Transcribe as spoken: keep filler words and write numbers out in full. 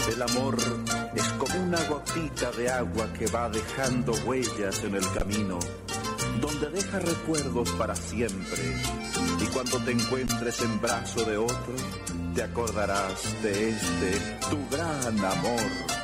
El amor es como una gotita de agua que va dejando huellas en el camino, donde deja recuerdos para siempre, y cuando te encuentres en brazo de otro, te acordarás de este, tu gran amor.